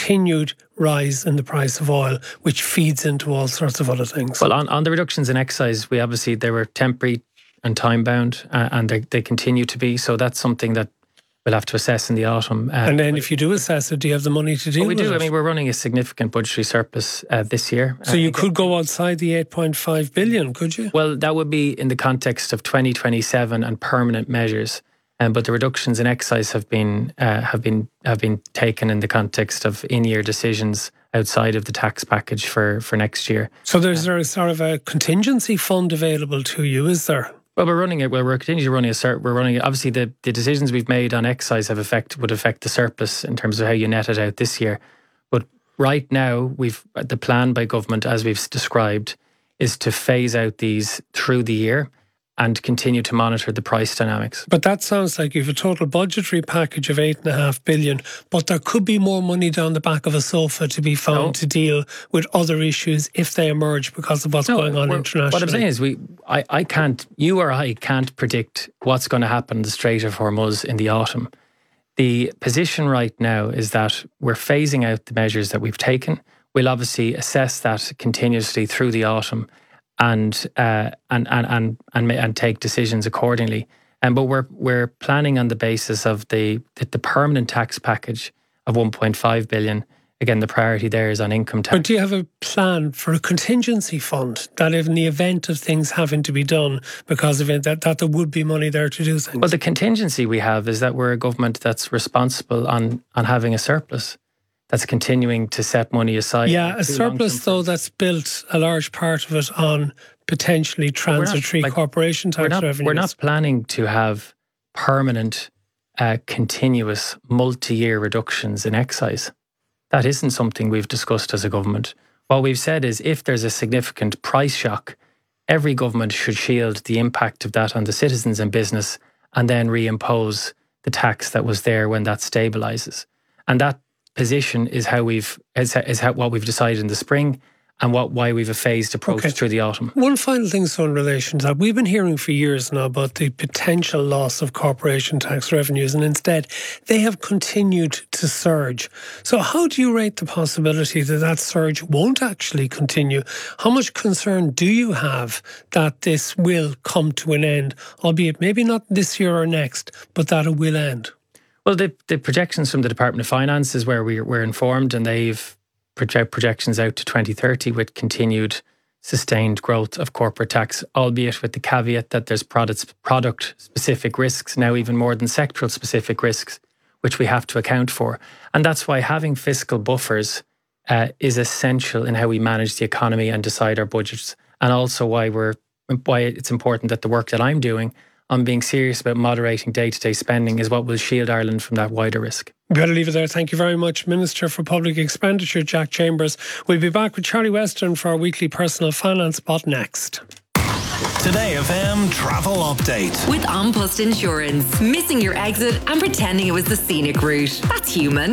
continued rise in the price of oil, which feeds into all sorts of other things. Well, on the reductions in excise, they were temporary and time-bound, and they continue to be. So that's something that we'll have to assess in the autumn. And then if you do assess it, do you have the money to deal with it? We do. I mean, we're running a significant budgetary surplus this year. So you could go outside the 8.5 billion, could you? Well, that would be in the context of 2027 and permanent measures. But the reductions in excise have been taken in the context of in-year decisions outside of the tax package for next year. So there's there sort of a contingency fund available to you, is there? Well, we're running it. Well, we're continuing running we're running it. Obviously, the decisions we've made on excise would affect the surplus in terms of how you net it out this year. But right now, the plan by government, as we've described, is to phase out these through the year and continue to monitor the price dynamics. But that sounds like you have a total budgetary package of 8.5 billion, but there could be more money down the back of a sofa to be found to deal with other issues if they emerge because of what's going on internationally. What I'm saying is you or I can't predict what's going to happen in the Strait of Hormuz in the autumn. The position right now is that we're phasing out the measures that we've taken. We'll obviously assess that continuously through the autumn and take decisions accordingly. But we're planning on the basis of the permanent tax package of 1.5 billion. Again, the priority there is on income tax. But do you have a plan for a contingency fund that in the event of things having to be done because of it, that there would be money there to do things? Well, the contingency we have is that we're a government that's responsible on having a surplus, that's continuing to set money aside. Yeah, a surplus, though, that's built a large part of it on potentially transitory corporation tax revenues. We're not planning to have permanent, continuous, multi-year reductions in excise. That isn't something we've discussed as a government. What we've said is if there's a significant price shock, every government should shield the impact of that on the citizens and business and then reimpose the tax that was there when that stabilises. And that position is what we've decided in the spring and why we've a phased approach through the autumn. One final thing, so in relation to that, we've been hearing for years now about the potential loss of corporation tax revenues, and instead they have continued to surge. So how do you rate the possibility that that surge won't actually continue? How much concern do you have that this will come to an end, albeit maybe not this year or next, but that it will end? Well, the projections from the Department of Finance is where we're informed, and they've projections out to 2030 with continued sustained growth of corporate tax, albeit with the caveat that there's product-specific risks, now even more than sectoral-specific risks, which we have to account for. And that's why having fiscal buffers is essential in how we manage the economy and decide our budgets, and also why it's important that the work that I'm doing on being serious about moderating day-to-day spending is what will shield Ireland from that wider risk. We've got to leave it there. Thank you very much, Minister for Public Expenditure, Jack Chambers. We'll be back with Charlie Weston for our weekly personal finance spot next. Today FM travel update. With An Post Insurance. Missing your exit and pretending it was the scenic route. That's human.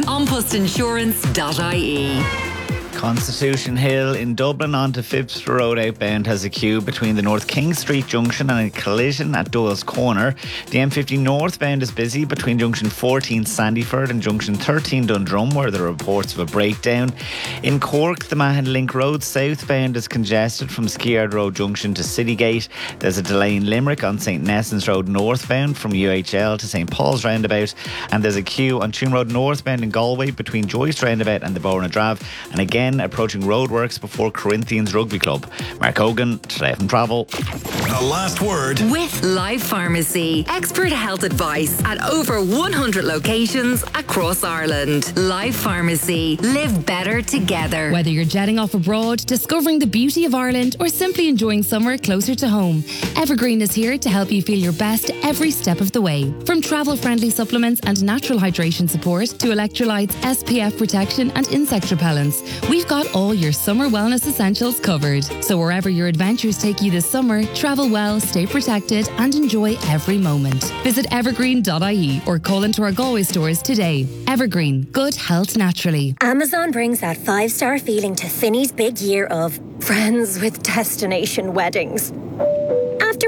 Anpostinsurance.ie. Constitution Hill in Dublin onto Phibs Road outbound has a queue between the North King Street junction and a collision at Doyle's Corner. The M50 northbound is busy between junction 14 Sandyford and junction 13 Dundrum, where there are reports of a breakdown. In Cork, the Mahon Link Road southbound is congested from Skiard Road junction to Citygate. There's a delay in Limerick on St Nessans Road northbound from UHL to St Paul's roundabout, and there's a queue on Tuam Road northbound in Galway between Joyce roundabout and the Bora Drav, and again approaching roadworks before Corinthians Rugby Club. Mark Hogan, Today FM Travel. The last word with Life Pharmacy. Expert health advice at over 100 locations across Ireland. Life Pharmacy. Live better together. Whether you're jetting off abroad, discovering the beauty of Ireland, or simply enjoying summer closer to home, Evergreen is here to help you feel your best every step of the way. From travel-friendly supplements and natural hydration support to electrolytes, SPF protection and insect repellents, we've got all your summer wellness essentials covered. So wherever your adventures take you this summer, travel well, stay protected and enjoy every moment. Visit evergreen.ie or call into our Galway stores today. Evergreen, good health naturally. Amazon brings that 5-star feeling to Finny's big year of friends with destination weddings. After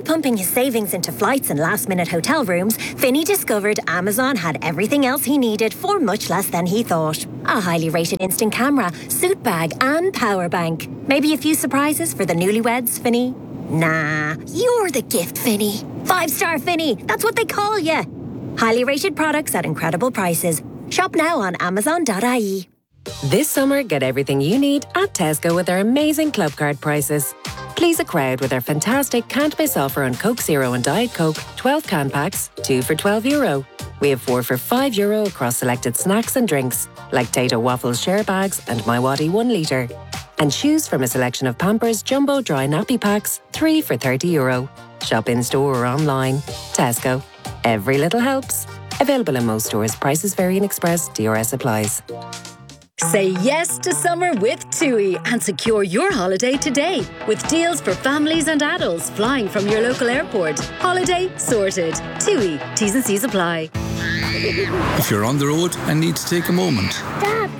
pumping his savings into flights and last-minute hotel rooms, Finney discovered Amazon had everything else he needed for much less than he thought. A highly rated instant camera, suit bag and power bank. Maybe a few surprises for the newlyweds, Finney? Nah, you're the gift, Finney. 5-star Finney, that's what they call you. Highly rated products at incredible prices. Shop now on Amazon.ie. This summer, get everything you need at Tesco with our amazing club card prices. Please a crowd with our fantastic can't-miss offer on Coke Zero and Diet Coke, 12 can packs, 2 for €12. We have 4 for €5 across selected snacks and drinks, like Tato Waffles share bags and My Waddy 1 litre. And choose from a selection of Pampers Jumbo Dry Nappy Packs, 3 for €30. Shop in-store or online. Tesco. Every little helps. Available in most stores. Prices vary in Express. DRS applies. Say yes to summer with TUI and secure your holiday today with deals for families and adults flying from your local airport. Holiday sorted. TUI. T's and C's apply. If you're on the road and need to take a moment. Stop.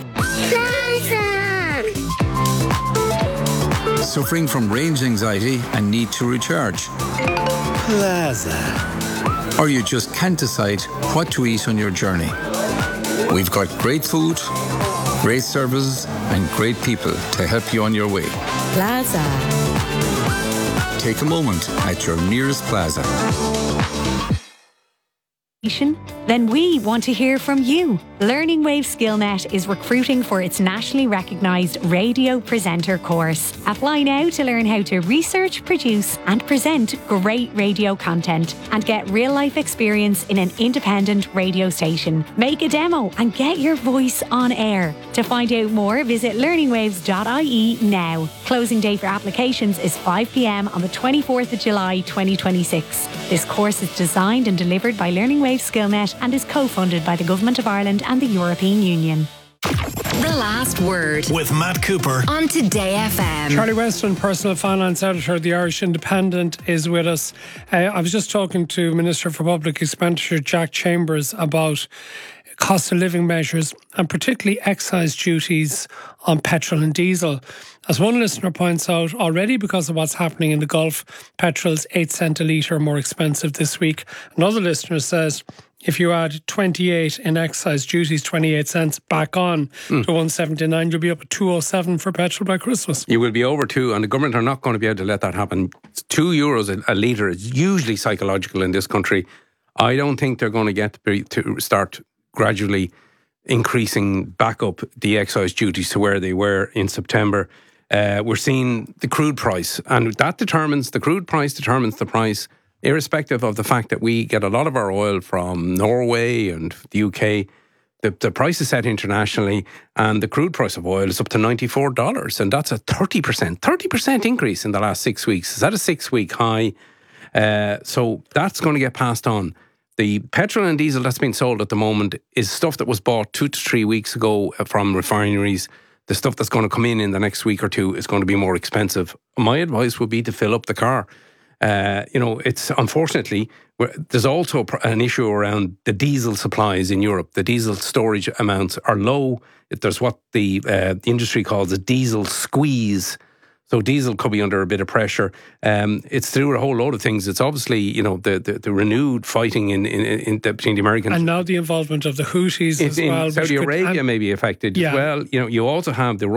Suffering from range anxiety and need to recharge. Plaza. Or you just can't decide what to eat on your journey. We've got great food, great services and great people to help you on your way. Plaza. Take a moment at your nearest Plaza. Then we want to hear from you. Learning Wave SkillNet is recruiting for its nationally recognised radio presenter course. Apply now to learn how to research, produce and present great radio content and get real-life experience in an independent radio station. Make a demo and get your voice on air. To find out more, visit learningwaves.ie now. Closing date for applications is 5 p.m. on the 24th of July 2026. This course is designed and delivered by Learning Wave SkillNet and is co-funded by the Government of Ireland and the European Union. The Last Word with Matt Cooper on Today FM. Charlie Weston, personal finance editor of the Irish Independent, is with us. I was just talking to Minister for Public Expenditure Jack Chambers about cost of living measures and particularly excise duties on petrol and diesel. As one listener points out, already because of what's happening in the Gulf, petrol's 8 cent a litre more expensive this week. Another listener says, if you add 28 in excise duties, 28 cents back on to 179, you'll be up at 207 for petrol by Christmas. You will be over 2, and the government are not going to be able to let that happen. €2 a litre is usually psychological in this country. I don't think they're going to get to start gradually increasing back up the excise duties to where they were in September. We're seeing the crude price, and the crude price determines the price, irrespective of the fact that we get a lot of our oil from Norway and the UK. The price is set internationally, and the crude price of oil is up to $94, and that's a 30% increase in the last 6 weeks. Is that a 6-week high? So that's going to get passed on. The petrol and diesel that's being sold at the moment is stuff that was bought 2 to 3 weeks ago from refineries. The stuff that's going to come in the next week or two is going to be more expensive. My advice would be to fill up the car. It's unfortunately, there's also an issue around the diesel supplies in Europe. The diesel storage amounts are low. There's what the industry calls a diesel squeeze. So diesel could be under a bit of pressure. It's through a whole load of things. It's obviously, the renewed fighting between the Americans. And now the involvement of the Houthis as well. Saudi Arabia may be affected as well. You also have the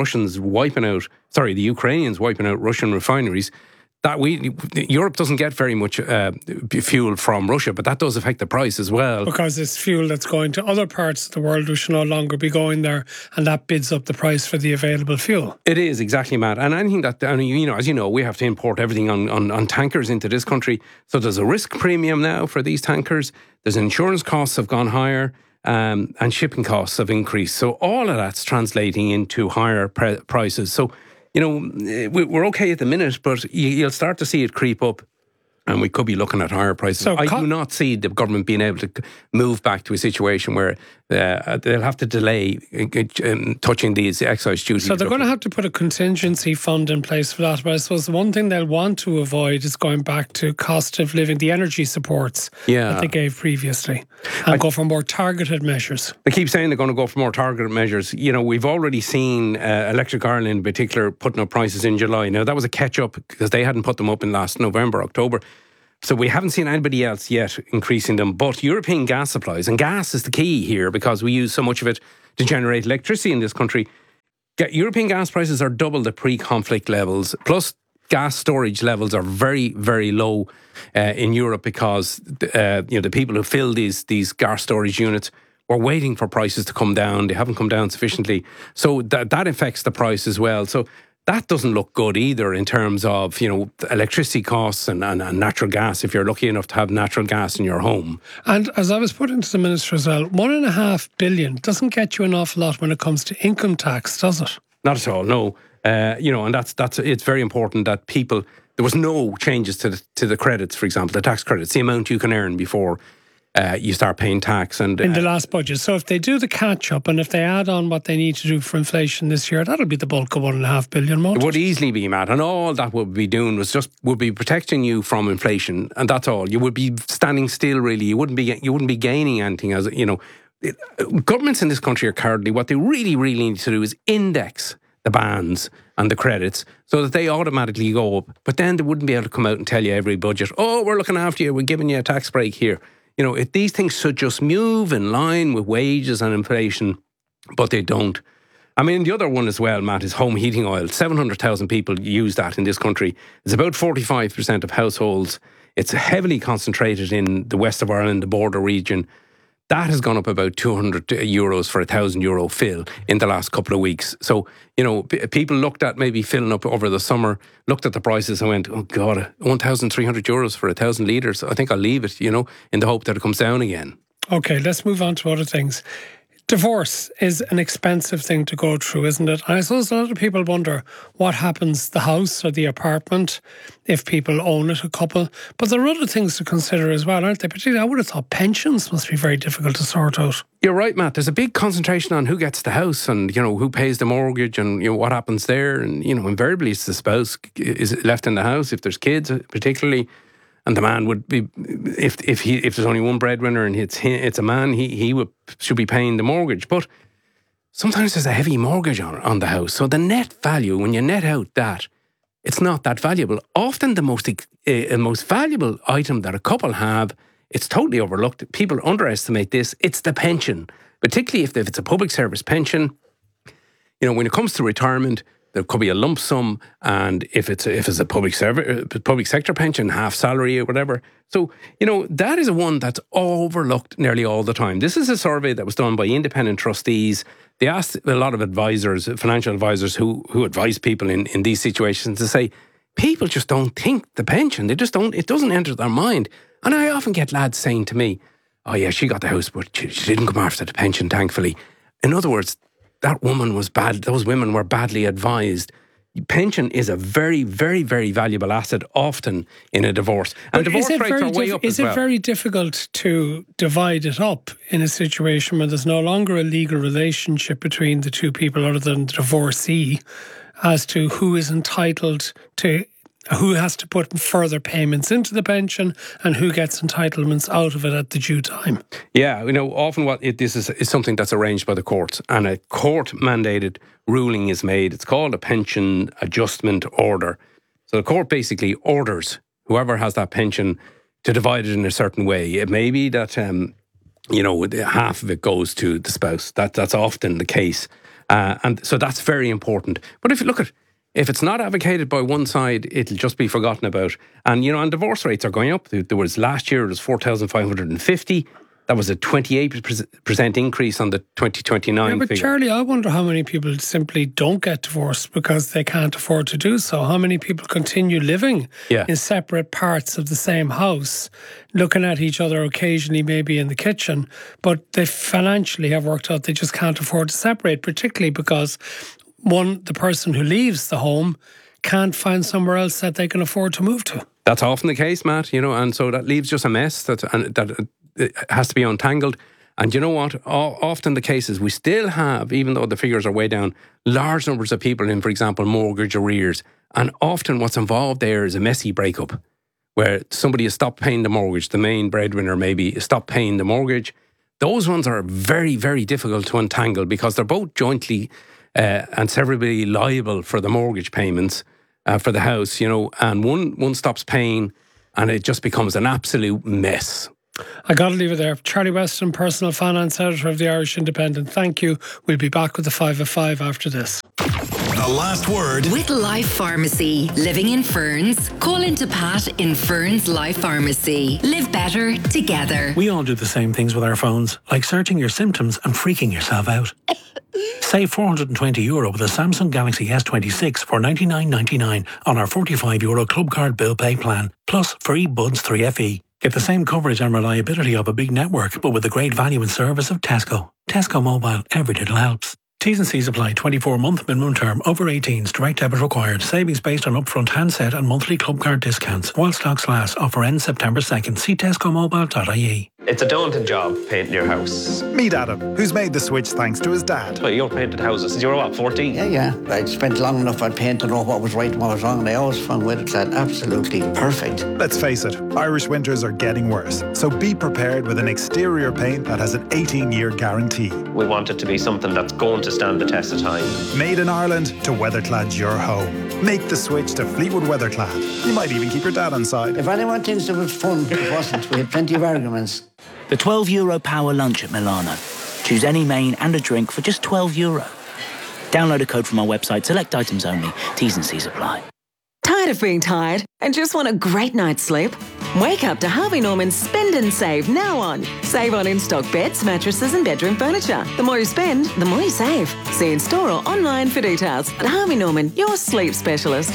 the Ukrainians wiping out Russian refineries. Europe doesn't get very much fuel from Russia, but that does affect the price as well. Because it's fuel that's going to other parts of the world which should no longer be going there, and that bids up the price for the available fuel. It is, exactly, Matt. And anything that, as you know, we have to import everything on tankers into this country. So there's a risk premium now for these tankers. There's insurance costs have gone higher, and shipping costs have increased. So all of that's translating into higher prices. So we're okay at the minute, but you'll start to see it creep up, and we could be looking at higher prices. So I do not see the government being able to move back to a situation where they'll have to delay touching these excise duties. So they're going to have to put a contingency fund in place for that. But I suppose the one thing they'll want to avoid is going back to cost of living, the energy supports that they gave previously, and go for more targeted measures. They keep saying they're going to go for more targeted measures. We've already seen Electric Ireland in particular putting up prices in July. Now, that was a catch-up because they hadn't put them up in last November, October. So we haven't seen anybody else yet increasing them. But European gas supplies, and gas is the key here because we use so much of it to generate electricity in this country. European gas prices are double the pre-conflict levels. Plus, gas storage levels are very, very low in Europe because the people who fill these gas storage units were waiting for prices to come down. They haven't come down sufficiently. So that affects the price as well. So that doesn't look good either in terms of, electricity costs and natural gas, if you're lucky enough to have natural gas in your home. And as I was putting to the Minister as well, $1.5 billion doesn't get you an awful lot when it comes to income tax, does it? Not at all, no. And that's it's very important that people, there was no changes to the credits, for example, the tax credits, the amount you can earn before you start paying tax. And in the last budget. So if they do the catch-up and if they add on what they need to do for inflation this year, that'll be the bulk of $1.5 billion, won't it? It would easily be, Matt. And all that would be doing would be protecting you from inflation. And that's all. You would be standing still, really. You wouldn't be gaining anything. As governments in this country are cowardly. What they really, really need to do is index the bands and the credits so that they automatically go up. But then they wouldn't be able to come out and tell you every budget, oh, we're looking after you, we're giving you a tax break here. If these things should just move in line with wages and inflation, but they don't. I mean, the other one as well, Matt, is home heating oil. 700,000 people use that in this country. It's about 45% of households. It's heavily concentrated in the west of Ireland, the border region. That has gone up about €200 for a €1,000 fill in the last couple of weeks. So, people looked at maybe filling up over the summer, looked at the prices and went, oh God, €1,300 for 1,000 litres. I think I'll leave it, in the hope that it comes down again. Okay, let's move on to other things. Divorce is an expensive thing to go through, isn't it? And I suppose a lot of people wonder what happens to the house or the apartment if people own it, a couple. But there are other things to consider as well, aren't they? Particularly, I would have thought pensions must be very difficult to sort out. You're right, Matt. There's a big concentration on who gets the house and, who pays the mortgage and, what happens there. And, invariably it's the spouse is left in the house if there's kids, particularly. And the man would be, if there's only one breadwinner and it's a man, he should be paying the mortgage. But sometimes there's a heavy mortgage on the house. So the net value, when you net out that, it's not that valuable. Often the most valuable item that a couple have, it's totally overlooked. People underestimate this. It's the pension, particularly if it's a public service pension. When it comes to retirement, there could be a lump sum, and if it's a public sector pension, half salary or whatever. So, that is one that's overlooked nearly all the time. This is a survey that was done by independent trustees. They asked a lot of advisors, financial advisors who advise people in these situations to say, people just don't think the pension. They just don't, it doesn't enter their mind. And I often get lads saying to me, oh yeah, she got the house, but she didn't come after the pension, thankfully. In other words, that woman was bad. Those women were badly advised. Pension is a very, very, very valuable asset, often in a divorce. And divorce rates are way up as well. Is it very difficult to divide it up in a situation where there's no longer a legal relationship between the two people other than the divorcee as to who is entitled to, who has to put further payments into the pension and who gets entitlements out of it at the due time? Yeah, often this is something that's arranged by the courts, and a court-mandated ruling is made. It's called a pension adjustment order. So the court basically orders whoever has that pension to divide it in a certain way. It may be that, half of it goes to the spouse. That's often the case. And so that's very important. But if you look at if it's not advocated by one side, it'll just be forgotten about. And, and divorce rates are going up. There was last year, it was 4,550. That was a 28% increase on the 2029 but figure. Charlie, I wonder how many people simply don't get divorced because they can't afford to do so. How many people continue living in separate parts of the same house, looking at each other occasionally, maybe in the kitchen, but they financially have worked out they just can't afford to separate, particularly because the person who leaves the home can't find somewhere else that they can afford to move to. That's often the case, Matt, and so that leaves just a mess that has to be untangled. And you know what? Often the case is we still have, even though the figures are way down, large numbers of people in, for example, mortgage arrears. And often what's involved there is a messy breakup where somebody has stopped paying the mortgage. The main breadwinner maybe stopped paying the mortgage. Those ones are very, very difficult to untangle because they're both jointly and severally liable for the mortgage payments for the house, and one stops paying, and it just becomes an absolute mess. I got to leave it there. Charlie Weston, Personal Finance Editor of the Irish Independent. Thank you. We'll be back with the 5 at 5 after this. The last word with Life Pharmacy. Living in Ferns? Call into Pat in Ferns Life Pharmacy. Live better together. We all do the same things with our phones, like searching your symptoms and freaking yourself out. Save €420 with a Samsung Galaxy S26 for $99.99 on our €45 Club Card Bill Pay plan, plus free Buds 3FE. Get the same coverage and reliability of a big network, but with the great value and service of Tesco. Tesco Mobile, every little helps. T's and C's apply. 24-month minimum term. Over 18s. Direct debit required. Savings based on upfront handset and monthly club card discounts. While stocks last. Offer ends September 2nd. See tescomobile.ie. It's a daunting job, painting your house. Meet Adam, who's made the switch thanks to his dad. Well, you painted houses. You were what, 14? Yeah. I spent long enough on paint to know what was right and what was wrong, and I always found Weatherclad absolutely perfect. Let's face it, Irish winters are getting worse, so be prepared with an exterior paint that has an 18-year guarantee. We want it to be something that's going to stand the test of time. Made in Ireland to Weatherclad's your home. Make the switch to Fleetwood Weatherclad. You might even keep your dad on side. If anyone thinks it was fun, it wasn't. We had plenty of arguments. The €12 power lunch at Milano. Choose any main and a drink for just €12. Download a code from our website, select items only, T's and C's apply. Tired of being tired and just want a great night's sleep? Wake up to Harvey Norman's Spend and Save now on. Save on in-stock beds, mattresses and bedroom furniture. The more you spend, the more you save. See in store or online for details. At Harvey Norman, your sleep specialist.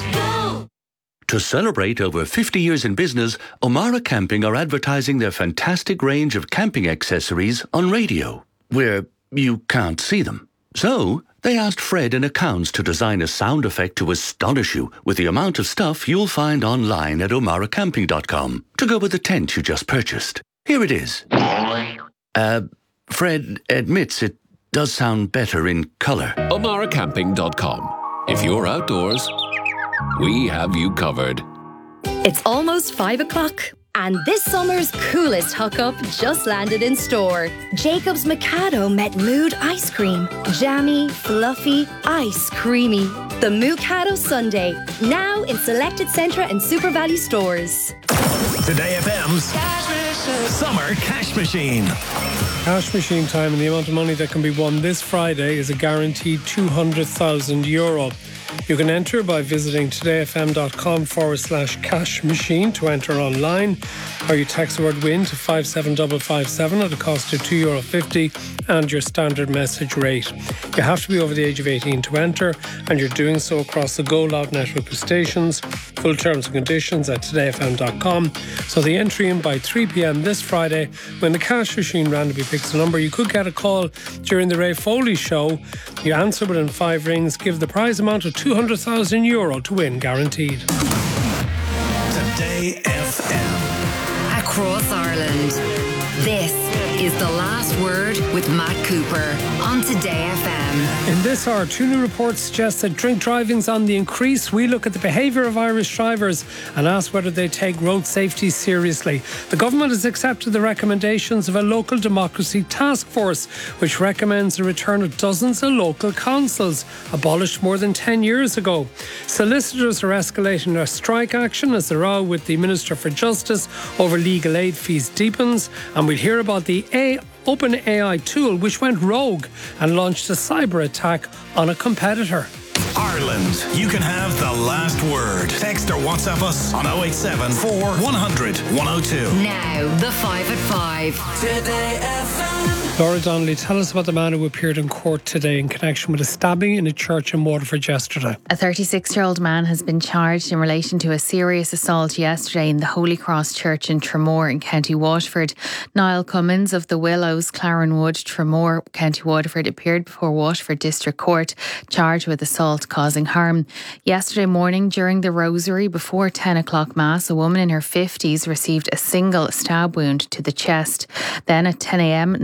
To celebrate over 50 years in business, O'Mara Camping are advertising their fantastic range of camping accessories on radio, where you can't see them. So, they asked Fred in accounts to design a sound effect to astonish you with the amount of stuff you'll find online at omaracamping.com to go with the tent you just purchased. Here it is. Fred admits it does sound better in colour. omaracamping.com. If you're outdoors, we have you covered. It's almost 5 o'clock. And this summer's coolest hookup just landed in store. Jacob's Mikado met Mood Ice Cream. Jammy, fluffy, ice creamy. The Mikado Sundae. Now in selected Centra and Super Value stores. Today FM's Summer Cash Machine. Cash machine time, and the amount of money that can be won this Friday is a guaranteed €200,000. You can enter by visiting todayfm.com/cash machine to enter online, or you text the word WIN to 57557 at a cost of €2.50 and your standard message rate. You have to be over the age of 18 to enter, and you're doing so across the Go Loud network of stations. Full terms and conditions at todayfm.com. So the entry in by 3 p.m. this Friday, when the cash machine randomly picks a number. You could get a call during the Ray Foley show. You answer within 5 rings, give the prize amount of €200,000 to win, guaranteed. Today FM. Across Ireland. This is The Last Word with Matt Cooper on Today FM. In this hour, 2 new reports suggest that drink driving's on the increase. We look at the behaviour of Irish drivers and ask whether they take road safety seriously. The government has accepted the recommendations of a local democracy task force, which recommends the return of dozens of local councils, abolished more than 10 years ago. Solicitors are escalating their strike action as the row with the Minister for Justice over legal aid fees deepens. And we'll hear about the OpenAI tool, which went rogue and launched a cyber attack on a competitor. Ireland, you can have the last word. Text or WhatsApp us on 087 4 100 102. Now, the 5 at 5. Today FM. Laura Donnelly, tell us about the man who appeared in court today in connection with a stabbing in a church in Waterford yesterday. A 36-year-old man has been charged in relation to a serious assault yesterday in the Holy Cross Church in Tramore in County Waterford. Niall Cummins of the Willows, Clarenwood, Tramore, County Waterford, appeared before Waterford District Court, charged with assault causing harm. Yesterday morning, during the rosary before 10 o'clock Mass, a woman in her 50s received a single stab wound to the chest. Then at 10 a.m, Niall Cummins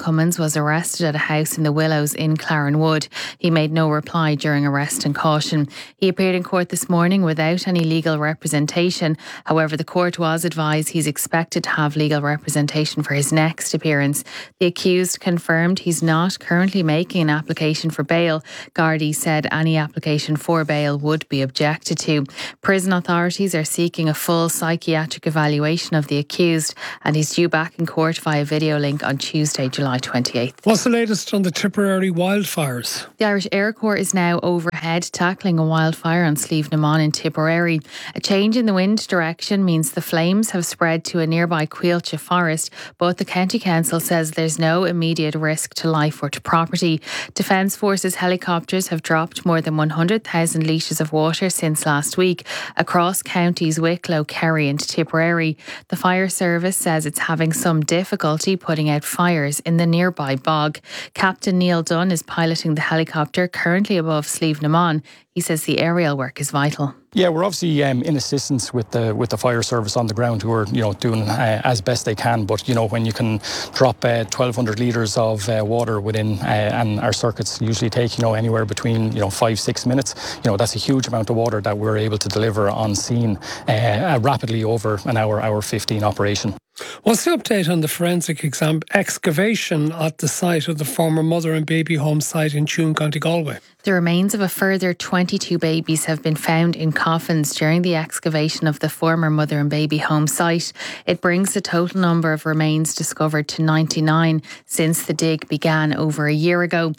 Cummins was arrested at a house in the Willows in Clarenwood. He made no reply during arrest and caution. He appeared in court this morning without any legal representation. However, the court was advised he's expected to have legal representation for his next appearance. The accused confirmed he's not currently making an application for bail. Gardaí said any application for bail would be objected to. Prison authorities are seeking a full psychiatric evaluation of the accused, and he's due back in court via video link on Tuesday, July 28th. What's the latest on the Tipperary wildfires? The Irish Air Corps is now overhead tackling a wildfire on Slieve na Mon in Tipperary. A change in the wind direction means the flames have spread to a nearby Cuilcha forest, but the County Council says there's no immediate risk to life or to property. Defence Forces helicopters have dropped more than 100,000 litres of water since last week across counties Wicklow, Kerry and Tipperary. The fire service says it's having some difficulty putting out fires in the nearby bog. Captain Neil Dunn is piloting the helicopter currently above Slieve na Mon. He says the aerial work is vital. Yeah, we're obviously in assistance with the fire service on the ground, who are doing as best they can. But when you can drop 1,200 litres of water within, and our circuits usually take anywhere between 5-6 minutes. That's a huge amount of water that we're able to deliver on scene rapidly over an hour 15 operation. What's the update on the forensic excavation at the site of the former mother and baby home site in Tuam, County Galway? The remains of a further 22 babies have been found in coffins during the excavation of the former mother and baby home site. It brings the total number of remains discovered to 99 since the dig began over a year ago.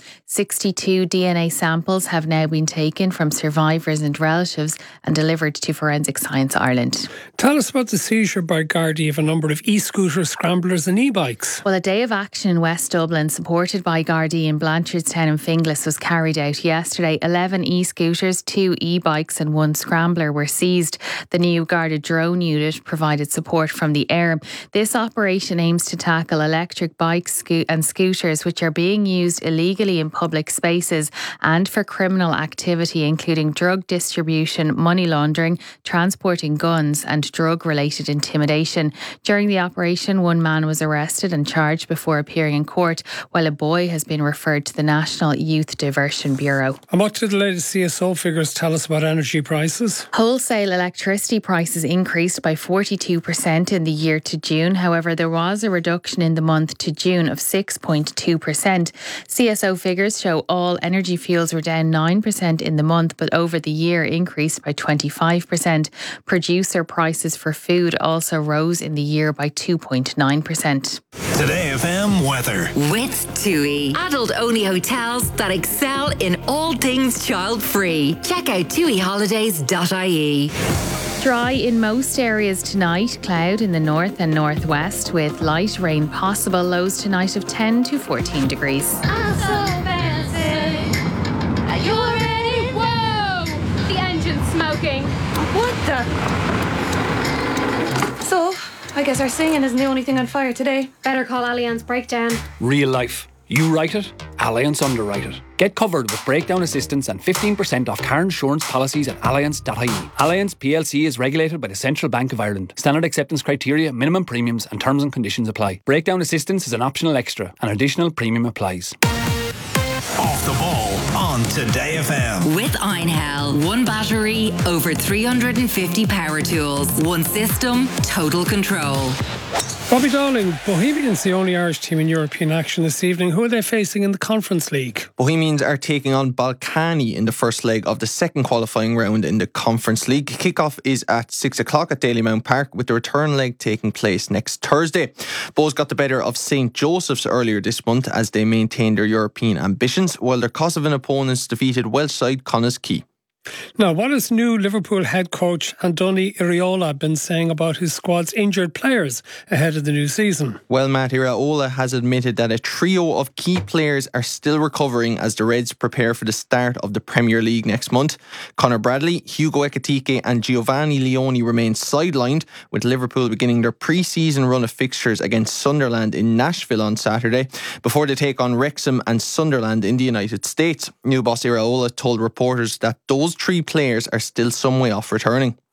62 DNA samples have now been taken from survivors and relatives and delivered to Forensic Science Ireland. Tell us about the seizure by Gardaí of a number of e-scooters, scramblers and e-bikes. Well, a day of action in West Dublin, supported by Gardaí in Blanchardstown and Finglas, was carried out yesterday. 11 e-scooters, 2 e-bikes and 1 scrambler were seized. The new Garda drone unit provided support from the air. This operation aims to tackle electric bikes and scooters which are being used illegally in public spaces and for criminal activity, including drug distribution, money laundering, transporting guns and drug-related intimidation. During the operation, 1 man was arrested and charged before appearing in court, while a boy has been referred to the National Youth Diversion Bureau. And what did the latest CSO figures tell us about energy prices? Wholesale electricity prices increased by 42% in the year to June. However, there was a reduction in the month to June of 6.2%. CSO figures show all energy fuels were down 9% in the month, but over the year increased by 25%. Producer prices for food also rose in the year by 2.9%. Today FM weather. With TUI. Adult-only hotels that excel in all things child-free. Check out tuiholidays.ie. Dry in most areas tonight. Cloud in the north and northwest with light rain possible. Lows tonight of 10 to 14 degrees. I'm so fancy. Are you ready? Whoa! The engine's smoking. What the? So, I guess our singing isn't the only thing on fire today. Better call Allianz Breakdown. Real life. You write it, Allianz underwrite it. Get covered with breakdown assistance and 15% off car insurance policies at allianz.ie. Allianz PLC is regulated by the Central Bank of Ireland. Standard acceptance criteria, minimum premiums and terms and conditions apply. Breakdown assistance is an optional extra. An additional premium applies. Off the ball on Today FM. With Einhell. 1 battery, over 350 power tools. 1 system, total control. Bobby Dowling, Bohemians, the only Irish team in European action this evening. Who are they facing in the Conference League? Bohemians are taking on Balkany in the first leg of the second qualifying round in the Conference League. Kickoff is at 6 o'clock at Dalymount Park, with the return leg taking place next Thursday. Bohs got the better of St. Joseph's earlier this month as they maintained their European ambitions, while their Kosovan opponents defeated Welsh side Connah's Quay. Now, what has new Liverpool head coach Andoni Iraola been saying about his squad's injured players ahead of the new season? Well, Matt, Iraola has admitted that a trio of key players are still recovering as the Reds prepare for the start of the Premier League next month. Conor Bradley, Hugo Ekitike and Giovanni Leone remain sidelined, with Liverpool beginning their pre-season run of fixtures against Sunderland in Nashville on Saturday, before they take on Wrexham and Sunderland in the United States. New boss Iraola told reporters that those 3 players are still some way off returning.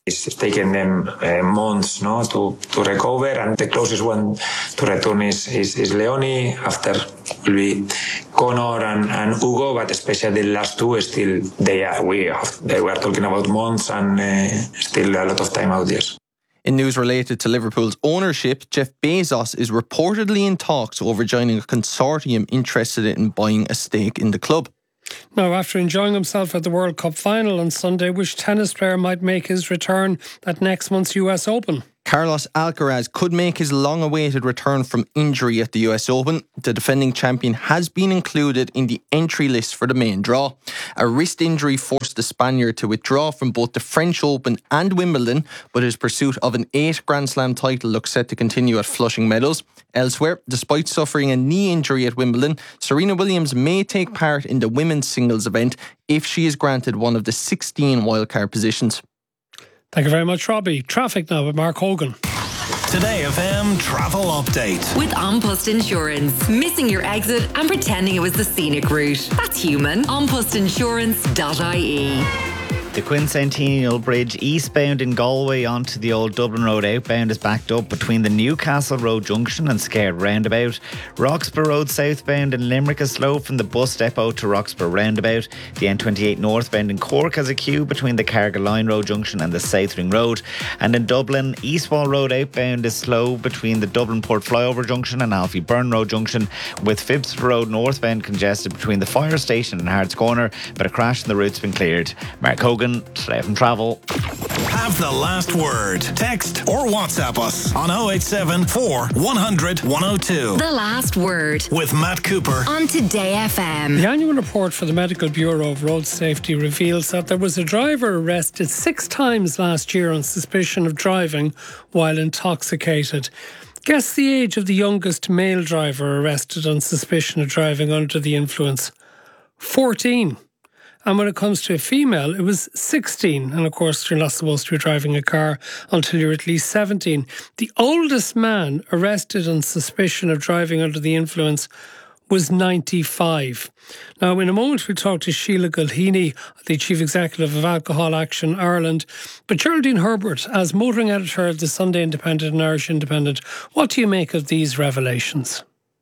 It's taken them months to recover, and the closest one to return is Leonie. After will be Connor and Hugo, but especially the last two still they were talking about months and still a lot of time out there. In news related to Liverpool's ownership, Jeff Bezos is reportedly in talks over joining a consortium interested in buying a stake in the club. Now, after enjoying himself at the World Cup final on Sunday, which tennis player might make his return at next month's US Open? Carlos Alcaraz could make his long-awaited return from injury at the US Open. The defending champion has been included in the entry list for the main draw. A wrist injury forced the Spaniard to withdraw from both the French Open and Wimbledon, but his pursuit of an 8th Grand Slam title looks set to continue at Flushing Meadows. Elsewhere, despite suffering a knee injury at Wimbledon, Serena Williams may take part in the women's singles event if she is granted one of the 16 wildcard positions. Thank you very much, Robbie. Traffic now with Mark Hogan. Today FM travel update. With An Post Insurance. Missing your exit and pretending it was the scenic route. That's human. Anpostinsurance.ie. The Quincentennial Bridge eastbound in Galway onto the old Dublin Road outbound is backed up between the Newcastle Road junction and Scared roundabout. Roxburgh Road southbound in Limerick is slow from the bus depot to Roxburgh roundabout. The N28 northbound in Cork has a queue between the Cargill Line Road junction and the South Ring Road. And in Dublin, Eastwall Road outbound is slow between the Dublin Port Flyover junction and Alfie Byrne Road junction, with Phibsford Road northbound congested between the fire station and Harts Corner, but a crash in the route's been cleared. Mark Hogan, Today FM Travel. Have the last word. Text or WhatsApp us on 087 4 100 102. The last word. With Matt Cooper on Today FM. The annual report for the Medical Bureau of Road Safety reveals that there was a driver arrested 6 times last year on suspicion of driving while intoxicated. Guess the age of the youngest male driver arrested on suspicion of driving under the influence. 14. And when it comes to a female, it was 16. And of course, you're not supposed to be driving a car until you're at least 17. The oldest man arrested on suspicion of driving under the influence was 95. Now, in a moment, we'll talk to Sheila Gulhini, the Chief Executive of Alcohol Action Ireland. But Geraldine Herbert, as motoring editor of the Sunday Independent and Irish Independent, what do you make of these revelations?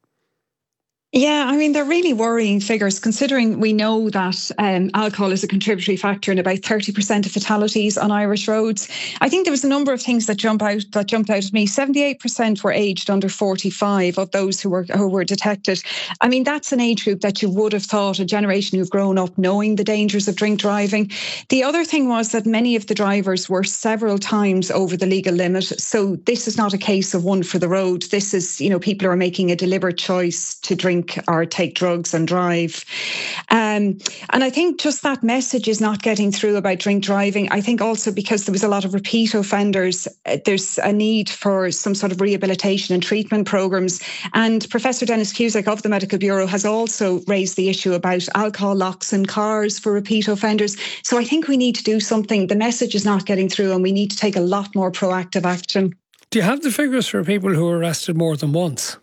Yeah, I mean, they're really worrying figures, considering we know that alcohol is a contributory factor in about 30% of fatalities on Irish roads. I think there was a number of things that jumped out at me. 78% were aged under 45 of those who were detected. I mean, that's an age group that you would have thought, a generation who've grown up knowing the dangers of drink driving. The other thing was that many of the drivers were several times over the legal limit. So this is not a case of one for the road. This is, people are making a deliberate choice to drink or take drugs and drive. And I think just that message is not getting through about drink driving. I think also because there was a lot of repeat offenders, there's a need for some sort of rehabilitation and treatment programs. And Professor Dennis Cusack of the Medical Bureau has also raised the issue about alcohol locks in cars for repeat offenders. So I think we need to do something. The message is not getting through and we need to take a lot more proactive action. Do you have the figures for people who were arrested more than once?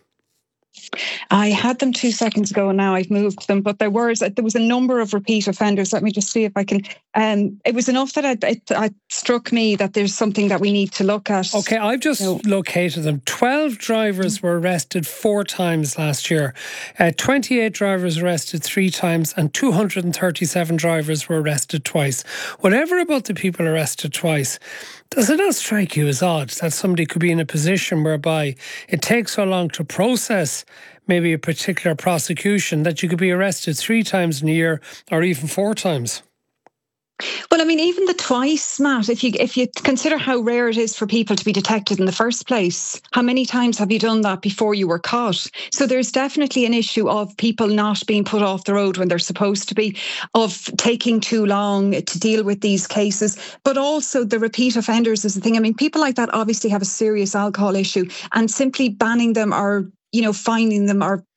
I had them 2 seconds ago and now I've moved them, but there was a number of repeat offenders. Let me just see if I can. It was enough that it struck me that there's something that we need to look at. Okay, I've just located them. 12 drivers were arrested 4 times last year. 28 drivers arrested 3 times and 237 drivers were arrested twice. Whatever about the people arrested twice, does it not strike you as odd that somebody could be in a position whereby it takes so long to process maybe a particular prosecution that you could be arrested 3 times in a year or even 4 times? Well, I mean, even the twice, Matt, if you consider how rare it is for people to be detected in the first place, how many times have you done that before you were caught? So there's definitely an issue of people not being put off the road when they're supposed to be, of taking too long to deal with these cases, but also the repeat offenders is the thing. I mean, people like that obviously have a serious alcohol issue, and simply banning them or finding them or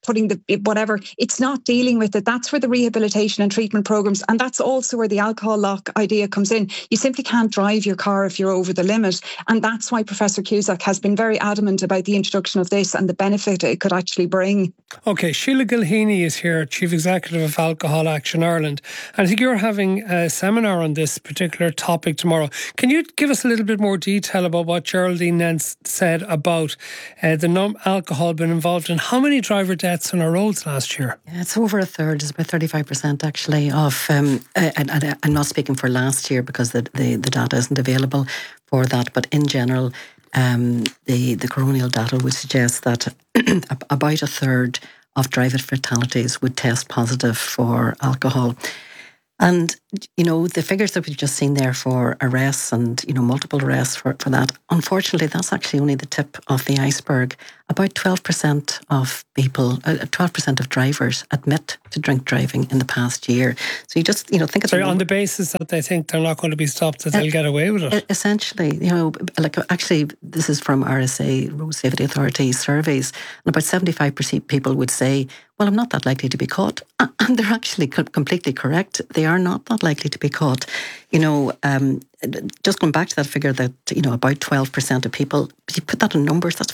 putting the whatever. It's not dealing with it. That's where the rehabilitation and treatment programs, and that's also where the alcohol lock idea comes in. You simply can't drive your car if you're over the limit. And that's why Professor Cusack has been very adamant about the introduction of this and the benefit it could actually bring. Okay, Sheila Gilheany is here, Chief Executive of Alcohol Action Ireland. And I think you're having a seminar on this particular topic tomorrow. Can you give us a little bit more detail about what Geraldine Nance said about the alcohol being involved in how many driver deaths on our roads last year? Yeah, it's over a third. It's about 35% actually of, and I'm not speaking for last year because the data isn't available for that, but in general, the coronial data would suggest that about a third of driver fatalities would test positive for alcohol. And, you know, the figures that we've just seen there for arrests and, you know, multiple arrests for that, unfortunately, that's actually only the tip of the iceberg. About 12% of people, 12% of drivers admit to drink driving in the past year. So you just, you know, think of it. On the basis that they think they're not going to be stopped, that they'll get away with it. Essentially, you know, like actually, this is from RSA, Road Safety Authority surveys, and about 75% people would say, well, I'm not that likely to be caught. And they're actually completely correct. They are not that likely to be caught. You know, just going back to that figure that, you know, about 12% of people, if you put that in numbers, that's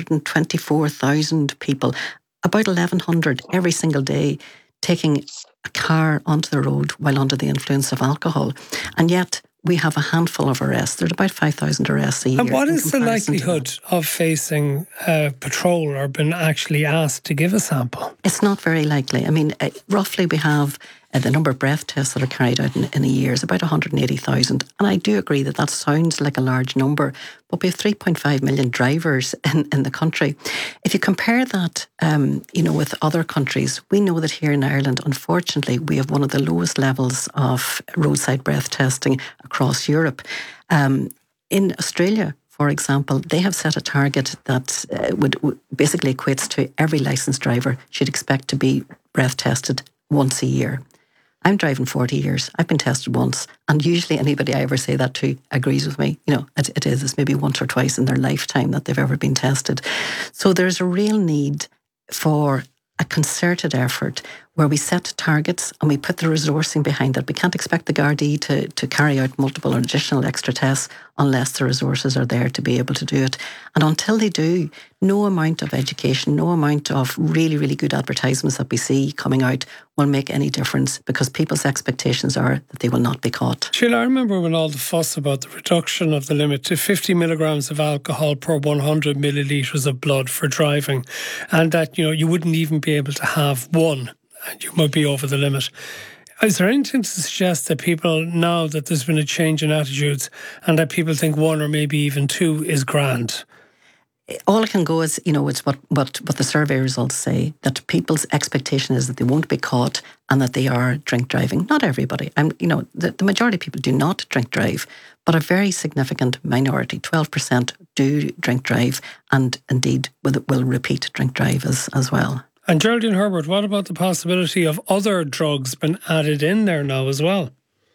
424,000 people, about 1,100 every single day taking a car onto the road while under the influence of alcohol. And yet we have a handful of arrests. There's about 5,000 arrests a year. And what is the likelihood of facing patrol or being actually asked to give a sample? It's not very likely. I mean, roughly we have the number of breath tests that are carried out in a year is about 180,000. And I do agree that sounds like a large number, but we have 3.5 million drivers in the country. If you compare that, you know, with other countries, we know that here in Ireland, unfortunately, we have one of the lowest levels of roadside breath testing across Europe. In Australia, for example, they have set a target that would basically equates to every licensed driver should expect to be breath tested once a year. I'm driving 40 years. I've been tested once. And usually anybody I ever say that to agrees with me. You know, it's maybe once or twice in their lifetime that they've ever been tested. So there's a real need for a concerted effort where we set targets and we put the resourcing behind that. We can't expect the Gardaí to carry out multiple or additional extra tests unless the resources are there to be able to do it. And until they do, no amount of education, no amount of really, really good advertisements that we see coming out will make any difference because people's expectations are that they will not be caught. Sheila, I remember when all the fuss about the reduction of the limit to 50 milligrams of alcohol per 100 millilitres of blood for driving, and that, you know, you wouldn't even be able to have one and you might be over the limit. Is there anything to suggest that people, now that there's been a change in attitudes and that people think one or maybe even two is grand? All I can go is, you know, it's what the survey results say, that people's expectation is that they won't be caught and that they are drink driving. Not everybody. You know, the majority of people do not drink drive, but a very significant minority, 12%, do drink drive and indeed will repeat drink drive as well. And Geraldine Herbert, what about the possibility of other drugs being added in there now as well?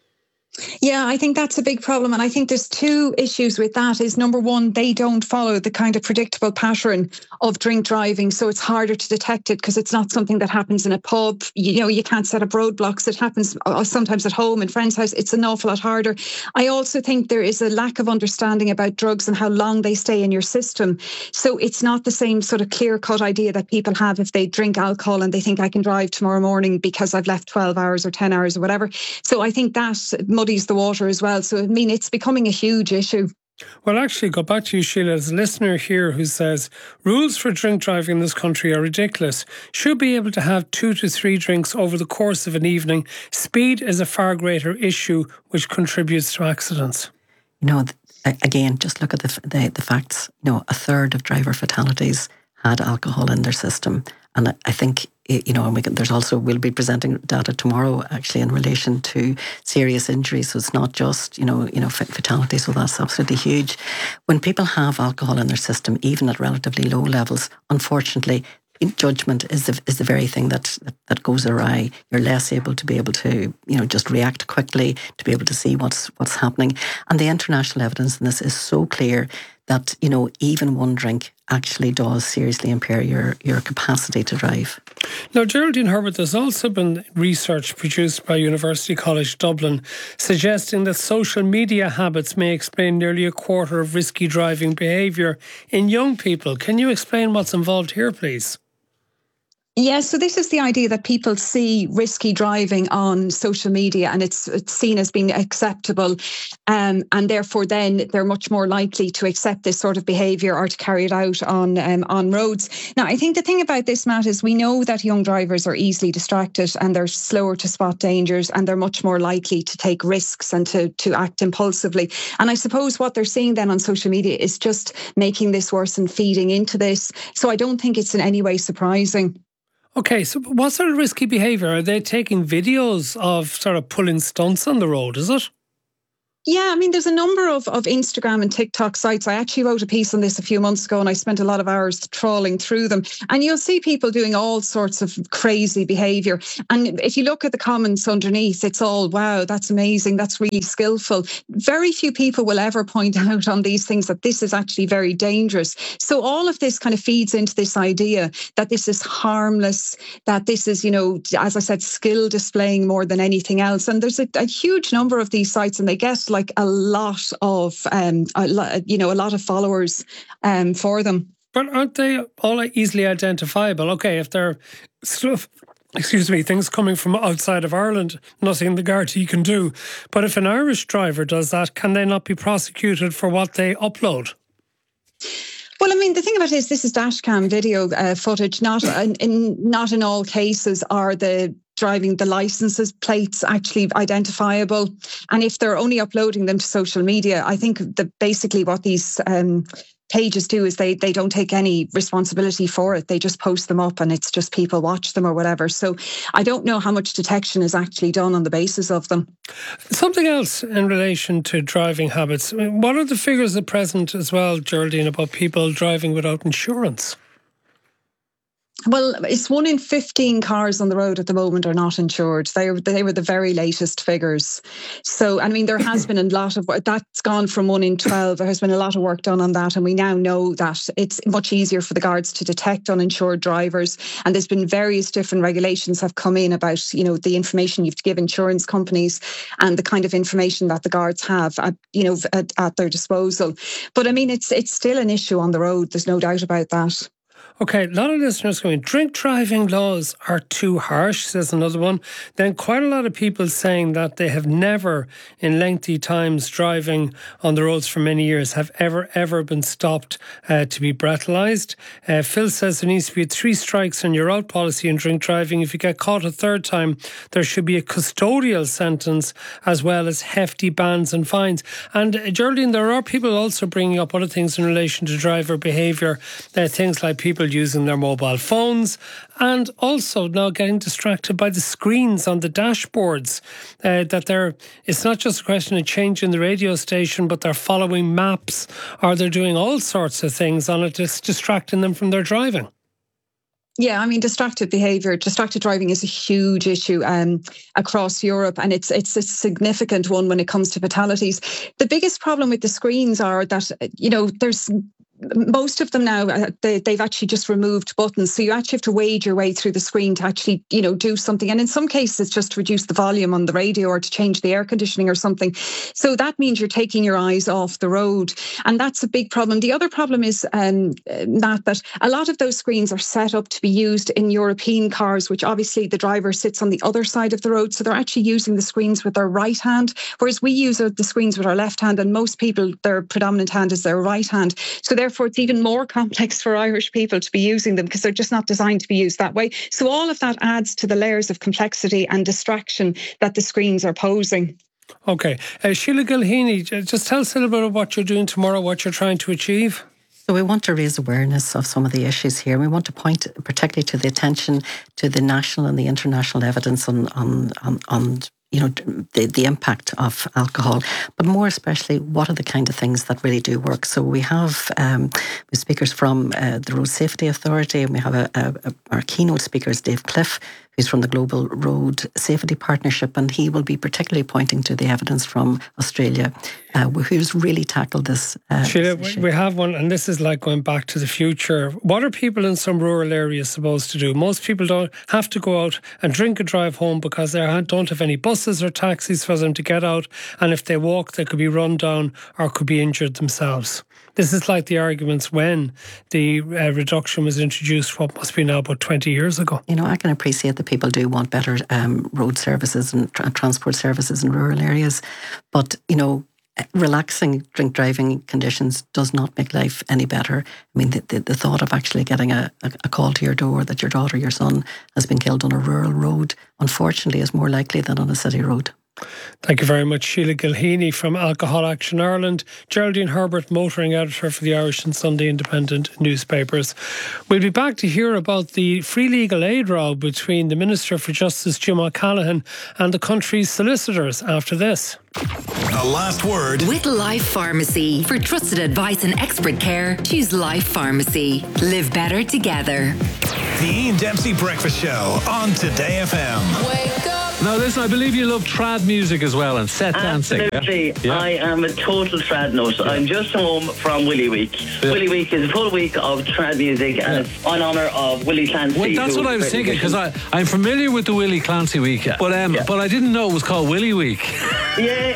Yeah, I think that's a big problem. And I think there's two issues with that. Is number one, they don't follow the kind of predictable pattern of drink driving. So it's harder to detect it because it's not something that happens in a pub. You know, you can't set up roadblocks. It happens sometimes at home, in friend's house. It's an awful lot harder. I also think there is a lack of understanding about drugs and how long they stay in your system. So it's not the same sort of clear-cut idea that people have if they drink alcohol and they think I can drive tomorrow morning because I've left 12 hours or 10 hours or whatever. So I think that muddies the water as well. So, I mean, it's becoming a huge issue. Well, actually, go back to you, Sheila. There's a listener here who says, rules for drink driving in this country are ridiculous. Should be able to have 2 to 3 drinks over the course of an evening. Speed is a far greater issue, which contributes to accidents. You know, again, just look at the facts. You know, a third of driver fatalities had alcohol in their system. And I think, you know, we'll be presenting data tomorrow actually in relation to serious injuries. So it's not just, you know, fatalities. So that's absolutely huge. When people have alcohol in their system, even at relatively low levels, unfortunately, judgment is the very thing that goes awry. You're less able to be able to, you know, just react quickly, to be able to see what's happening. And the international evidence in this is so clear that, you know, even one drink actually does seriously impair your capacity to drive. Now, Geraldine Herbert, there's also been research produced by University College Dublin suggesting that social media habits may explain nearly a quarter of risky driving behaviour in young people. Can you explain what's involved here, please? Yeah, so this is the idea that people see risky driving on social media and it's seen as being acceptable, and therefore then they're much more likely to accept this sort of behaviour or to carry it out on roads. Now, I think the thing about this, Matt, is we know that young drivers are easily distracted and they're slower to spot dangers and they're much more likely to take risks and to act impulsively. And I suppose what they're seeing then on social media is just making this worse and feeding into this. So I don't think it's in any way surprising. Okay, so what sort of risky behaviour? Are they taking videos of sort of pulling stunts on the road, is it? Yeah, I mean, there's a number of Instagram and TikTok sites. I actually wrote a piece on this a few months ago and I spent a lot of hours trawling through them. And you'll see people doing all sorts of crazy behaviour. And if you look at the comments underneath, it's all, wow, that's amazing. That's really skillful. Very few people will ever point out on these things that this is actually very dangerous. So all of this kind of feeds into this idea that this is harmless, that this is, you know, as I said, skill displaying more than anything else. And there's a huge number of these sites and they get like a lot of followers for them. But aren't they all easily identifiable? Okay, if they're things coming from outside of Ireland, nothing the Gardaí can do. But if an Irish driver does that, can they not be prosecuted for what they upload? Well, I mean, the thing about it is this is dashcam video footage. Not in all cases are the licenses plates actually identifiable. And if they're only uploading them to social media, I think that basically what these pages do is they don't take any responsibility for it. They just post them up and it's just people watch them or whatever. So I don't know how much detection is actually done on the basis of them. Something else in relation to driving habits. I mean, what are the figures at present as well, Geraldine, about people driving without insurance? Well, it's 1 in 15 cars on the road at the moment are not insured. They were the very latest figures. So, I mean, there has been a lot of work. That's gone from 1 in 12. There has been a lot of work done on that. And we now know that it's much easier for the guards to detect uninsured drivers. And there's been various different regulations have come in about, you know, the information you have to give insurance companies and the kind of information that the guards have, at their disposal. But I mean, it's still an issue on the road. There's no doubt about that. Okay, a lot of listeners going, drink driving laws are too harsh, says another one. Then quite a lot of people saying that they have never, in lengthy times driving on the roads for many years, have ever been stopped to be breathalyzed. Phil says there needs to be a 3 strikes on your out policy in drink driving. If you get caught a third time, there should be a custodial sentence as well as hefty bans and fines. And Geraldine, there are people also bringing up other things in relation to driver behaviour, things like people using their mobile phones and also now getting distracted by the screens on the dashboards, it's not just a question of changing the radio station, but they're following maps or they're doing all sorts of things on it that's distracting them from their driving. Yeah, I mean, distracted driving is a huge issue across Europe, and it's a significant one when it comes to fatalities. The biggest problem with the screens are that, you know, there's most of them now, they've actually just removed buttons. So you actually have to wade your way through the screen to actually, you know, do something. And in some cases, just to reduce the volume on the radio or to change the air conditioning or something. So that means you're taking your eyes off the road. And that's a big problem. The other problem is that a lot of those screens are set up to be used in European cars, which obviously the driver sits on the other side of the road. So they're actually using the screens with their right hand, whereas we use the screens with our left hand. And most people, their predominant hand is their right hand. So therefore, it's even more complex for Irish people to be using them because they're just not designed to be used that way. So all of that adds to the layers of complexity and distraction that the screens are posing. Okay. Sheila Gilheany, just tell us a little bit about what you're doing tomorrow, what you're trying to achieve. So we want to raise awareness of some of the issues here. We want to point particularly to the attention to the national and the international evidence on you know, the impact of alcohol, but more especially, what are the kind of things that really do work? So we have speakers from the Road Safety Authority, and we have our keynote speakers, Dave Cliff, He's from the Global Road Safety Partnership, and he will be particularly pointing to the evidence from Australia, who's really tackled this. Sheila, we have one, and this is like going back to the future. What are people in some rural areas supposed to do? Most people don't have to go out and drink and drive home because they don't have any buses or taxis for them to get out, and if they walk, they could be run down or could be injured themselves. This is like the arguments when the reduction was introduced, what must be now about 20 years ago. You know, I can appreciate that people do want better road services and transport services in rural areas, but, you know, relaxing drink driving conditions does not make life any better. I mean, the thought of actually getting a call to your door that your daughter, your son has been killed on a rural road, unfortunately, is more likely than on a city road. Thank you very much, Sheila Gilheany from Alcohol Action Ireland, Geraldine Herbert, motoring editor for the Irish and Sunday Independent newspapers. We'll be back to hear about the free legal aid row between the Minister for Justice, Jim O'Callaghan, and the country's solicitors after this. The last word with Life Pharmacy. For trusted advice and expert care, choose Life Pharmacy. Live better together. The Ian Dempsey Breakfast Show on Today FM. Wake up. Now listen, I believe you love trad music as well and set dancing. Absolutely. Yeah? I am a total trad nut. Yeah. I'm just home from Willie Week. Yeah. Willie Week is a full week of trad music and it's in honour of Willie Clancy. Well, that's what I was thinking, because I'm familiar with the Willie Clancy Week, but I didn't know it was called Willie Week. Yeah,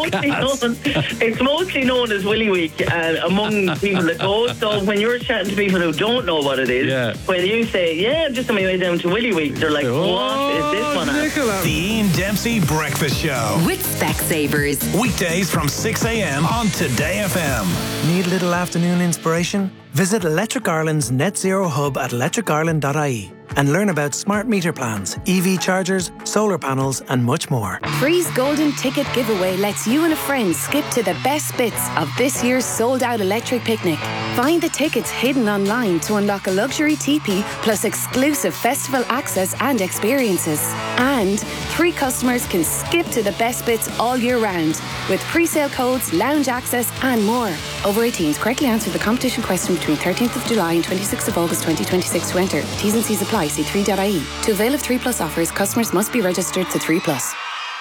it's mostly known as Willie Week among people that go. So when you're chatting to people who don't know what it is, when you say, I'm just on my way down to Willie Week, they're like, what is this one at? The Ian Dempsey Breakfast Show with Specsavers. Weekdays from 6 a.m. on Today FM. Need a little afternoon inspiration? Visit Electric Ireland's net zero hub at electricireland.ie and learn about smart meter plans, EV chargers, solar panels and much more. Free's Golden Ticket Giveaway lets you and a friend skip to the best bits of this year's sold-out electric picnic. Find the tickets hidden online to unlock a luxury teepee plus exclusive festival access and experiences. And 3 customers can skip to the best bits all year round with pre-sale codes, lounge access and more. Over 18s, correctly answer the competition question between 13th of July and 26th of August 2026 to enter. T's and C's apply. See 3.ie. To avail of 3 Plus offers, customers must be registered to 3 Plus.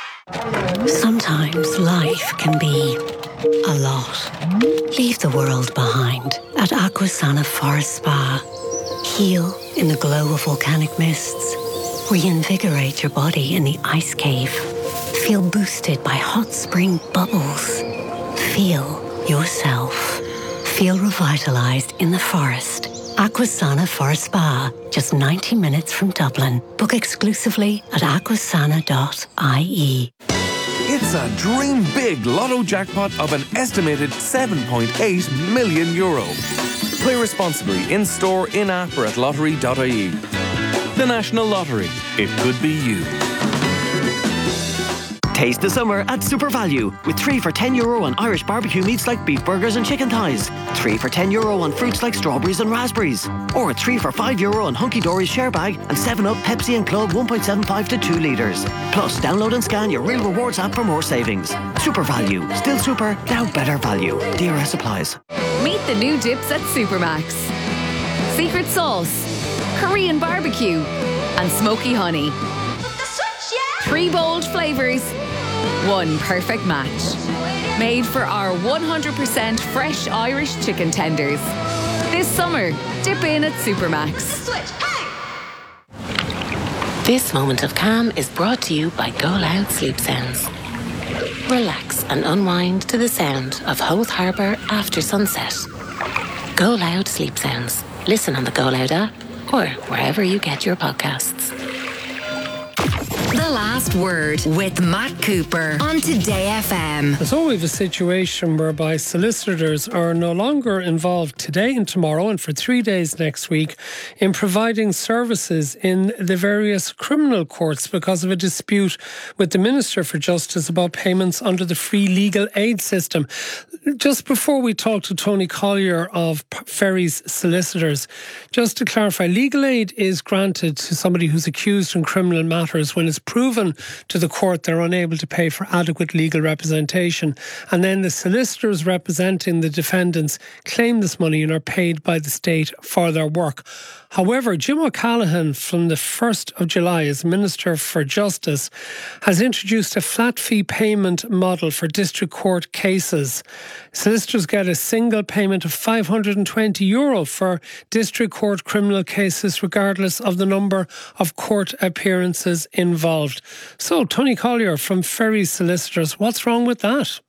Sometimes life can be a lot. Leave the world behind at Aquasana Forest Spa. Heal in the glow of volcanic mists. Reinvigorate your body in the ice cave. Feel boosted by hot spring bubbles. Feel yourself. Feel revitalized in the forest. Aquasana Forest Spa, just 90 minutes from Dublin. Book exclusively at aquasana.ie. It's a dream big lotto jackpot of an estimated €7.8 million. Play responsibly in store, in-app or at lottery.ie. The National Lottery. It could be you. Taste the summer at Super Value with 3 for €10 on Irish barbecue meats like beef burgers and chicken thighs, 3 for €10 on fruits like strawberries and raspberries, or 3 for €5 on Hunky Dory's share bag and 7-Up, Pepsi and Club 1.75 to 2 litres. Plus, download and scan your Real Rewards app for more savings. Super Value. Still super, now better value. DRS applies. Meet the new dips at Supermax. Secret sauce, Korean barbecue, and smoky honey. 3 bold flavours, 1 perfect match. Made for our 100% fresh Irish chicken tenders. This summer, dip in at Supermax. This moment of calm is brought to you by Go Loud Sleep Sounds. Relax and unwind to the sound of Howth Harbour after sunset. Go Loud Sleep Sounds. Listen on the Go Loud app or wherever you get your podcasts. The Last Word with Matt Cooper on Today FM. So we have a situation whereby solicitors are no longer involved today and tomorrow and for 3 days next week in providing services in the various criminal courts because of a dispute with the Minister for Justice about payments under the free legal aid system. Just before we talk to Tony Collier of Ferry's Solicitors, just to clarify, legal aid is granted to somebody who's accused in criminal matters when it's proven to the court they're unable to pay for adequate legal representation, and then the solicitors representing the defendants claim this money and are paid by the state for their work. However, Jim O'Callaghan, from the 1st of July as Minister for Justice, has introduced a flat fee payment model for district court cases. Solicitors get a single payment of €520 for district court criminal cases, regardless of the number of court appearances involved. So, Tony Collier from Ferry Solicitors, what's wrong with that?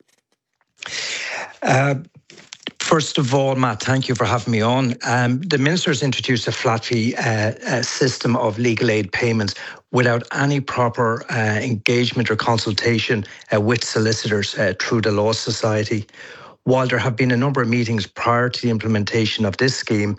First of all, Matt, thank you for having me on. The Minister has introduced a flat fee system of legal aid payments without any proper engagement or consultation with solicitors through the Law Society. While there have been a number of meetings prior to the implementation of this scheme,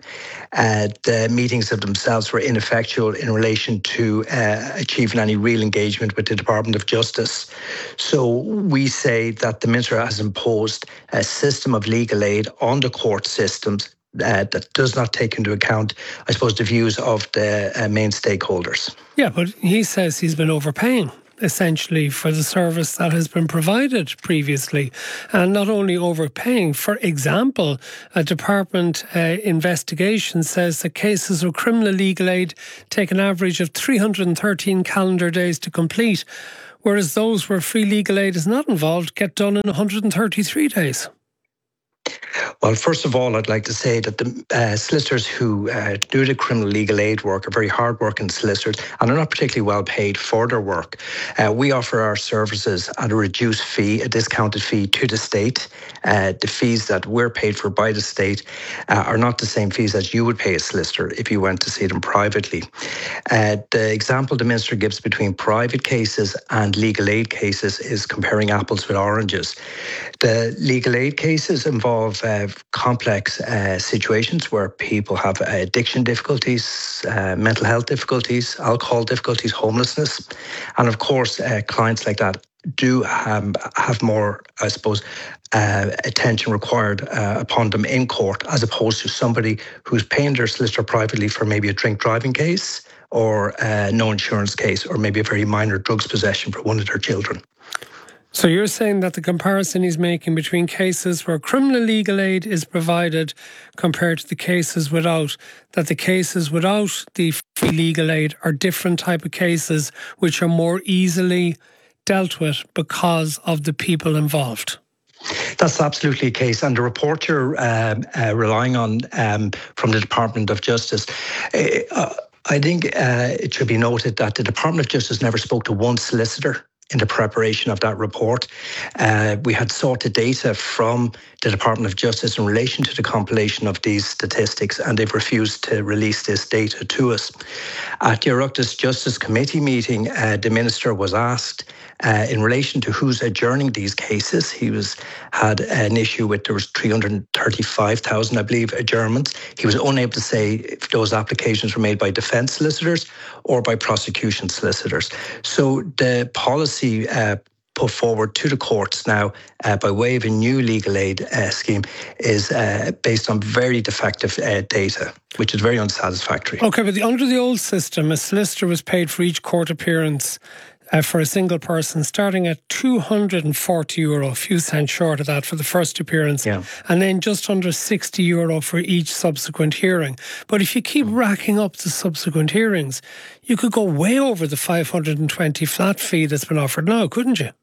the meetings of themselves were ineffectual in relation to achieving any real engagement with the Department of Justice. So we say that the Minister has imposed a system of legal aid on the court systems that does not take into account, I suppose, the views of the main stakeholders. Yeah, but he says he's been overpaying, essentially, for the service that has been provided previously. And not only overpaying, for example, a department investigation says that cases of criminal legal aid take an average of 313 calendar days to complete, whereas those where free legal aid is not involved get done in 133 days. Well, first of all, I'd like to say that the solicitors who do the criminal legal aid work are very hard-working solicitors and are not particularly well paid for their work. We offer our services at a reduced fee, a discounted fee to the state. The fees that we're paid for by the state are not the same fees as you would pay a solicitor if you went to see them privately. The example the Minister gives between private cases and legal aid cases is comparing apples with oranges. The legal aid cases involve complex situations where people have addiction difficulties, mental health difficulties, alcohol difficulties, homelessness. And of course, clients like that do have more, I suppose, attention required upon them in court, as opposed to somebody who's paying their solicitor privately for maybe a drink driving case or no insurance case, or maybe a very minor drugs possession for one of their children. So you're saying that the comparison he's making between cases where criminal legal aid is provided compared to the cases without, that the cases without the free legal aid are different type of cases which are more easily dealt with because of the people involved? That's absolutely the case. And the report you're relying on from the Department of Justice, I think it should be noted that the Department of Justice never spoke to one solicitor in the preparation of that report. We had sought the data from the Department of Justice in relation to the compilation of these statistics, and they've refused to release this data to us. At the Oireachtas Justice Committee meeting, the Minister was asked in relation to who's adjourning these cases. He had an issue with, there was 335,000, I believe, adjournments. He was unable to say if those applications were made by defence solicitors or by prosecution solicitors. So the policy put forward to the courts now by way of a new legal aid scheme is based on very defective data, which is very unsatisfactory. OK, but under the old system, a solicitor was paid for each court appearance for a single person, starting at €240, a few cents short of that for the first appearance, and then just under €60 for each subsequent hearing. But if you keep racking up the subsequent hearings, you could go way over the $520 flat fee that's been offered now, couldn't you?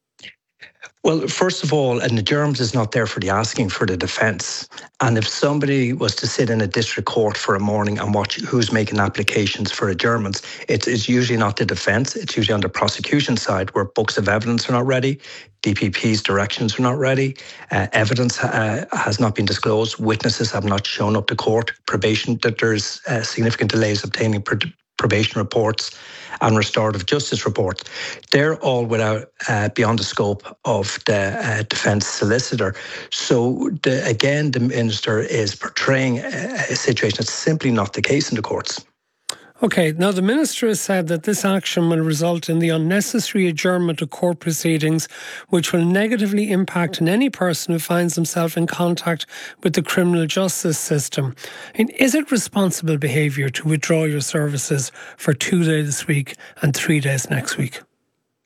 Well, first of all, an adjournment is not there for the asking for the defence. And if somebody was to sit in a district court for a morning and watch who's making applications for adjournments, it's usually not the defence. It's usually on the prosecution side, where books of evidence are not ready, DPP's directions are not ready, evidence has not been disclosed, witnesses have not shown up to court, probation, that there's significant delays obtaining probation reports and restorative justice reports. They're all beyond the scope of the defence solicitor. So again, the Minister is portraying a situation that's simply not the case in the courts. OK, now the Minister has said that this action will result in the unnecessary adjournment of court proceedings, which will negatively impact on any person who finds himself in contact with the criminal justice system. And is it responsible behaviour to withdraw your services for 2 days this week and 3 days next week?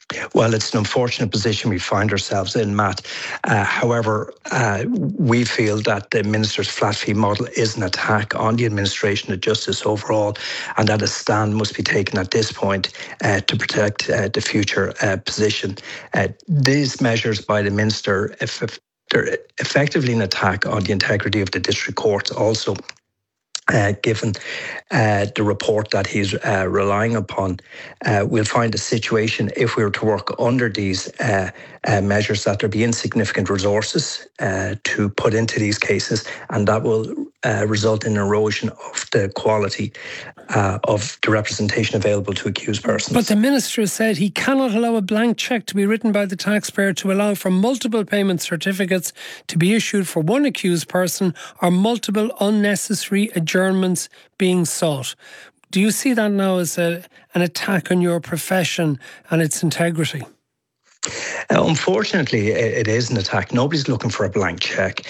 Well, it's an unfortunate position we find ourselves in, Matt. However, we feel that the Minister's flat fee model is an attack on the administration of justice overall, and that a stand must be taken at this point to protect the future position. These measures by the Minister, they're effectively an attack on the integrity of the district courts also. Given the report that he's relying upon, we'll find a situation, if we were to work under these measures, that there be insignificant resources to put into these cases, and that will result in erosion of the quality of the representation available to accused persons. But the Minister said he cannot allow a blank cheque to be written by the taxpayer to allow for multiple payment certificates to be issued for one accused person, or multiple unnecessary adjournments being sought. Do you see that now as an attack on your profession and its integrity? Unfortunately, it is an attack. Nobody's looking for a blank cheque.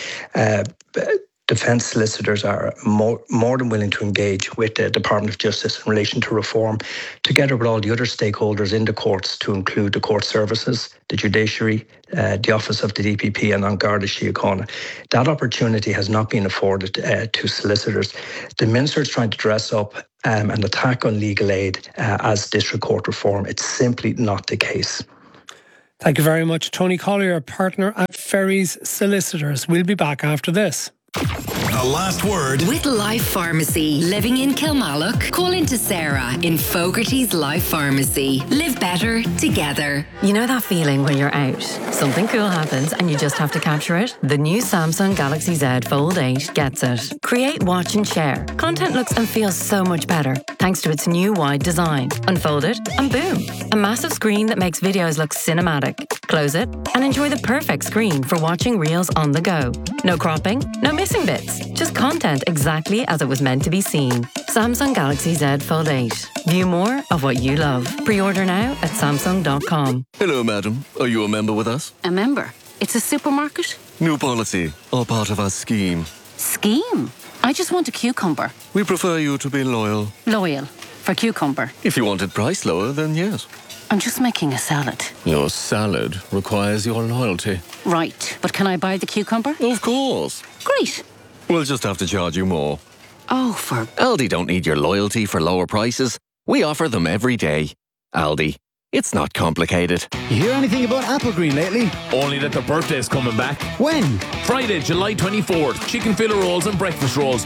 Defence solicitors are more than willing to engage with the Department of Justice in relation to reform, together with all the other stakeholders in the courts, to include the court services, the judiciary, the Office of the DPP and An Garda Síochána. That opportunity has not been afforded to solicitors. The Minister is trying to dress up an attack on legal aid as district court reform. It's simply not the case. Thank you very much. Tony Collier, partner at Ferries Solicitors. We'll be back after this. The last word with Life Pharmacy. Living in Kilmallock? Call into Sarah in Fogarty's Life Pharmacy. Live better together. You know that feeling when you're out, something cool happens and you just have to capture it? The new Samsung Galaxy Z Fold 8 gets it. Create, watch and share. Content looks and feels so much better thanks to its new wide design. Unfold it and boom, a massive screen that makes videos look cinematic. Close it and enjoy the perfect screen for watching reels on the go. No cropping, no missing bits. Just content exactly as it was meant to be seen. Samsung Galaxy Z Fold 8. View more of what you love. Pre-order now at Samsung.com. Hello, madam. Are you a member with us? A member? It's a supermarket? New policy, all part of our scheme. Scheme? I just want a cucumber. We prefer you to be loyal. Loyal? For cucumber? If you wanted price lower, then yes. I'm just making a salad. Your salad requires your loyalty. Right, but can I buy the cucumber? Of course. Great. We'll just have to charge you more. Oh, for... Aldi don't need your loyalty for lower prices. We offer them every day. Aldi. It's not complicated. You hear anything about Applegreen lately? Only that their birthday's coming back. When? Friday, July 24th. Chicken fillet rolls and breakfast rolls,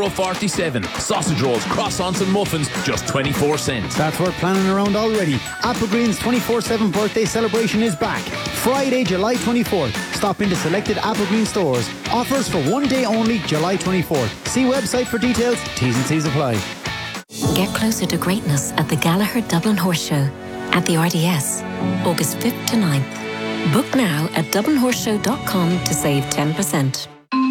€2.47. Sausage rolls, croissants and muffins, just 24 cents. That's worth planning around already. Applegreen's 24/7 birthday celebration is back. Friday, July 24th. Stop into selected Applegreen stores. Offers for one day only, July 24th. See website for details. T's and C's apply. Get closer to greatness at the Gallagher Dublin Horse Show at the RDS, August 5th to 9th. Book now at DublinHorseShow.com to save 10%.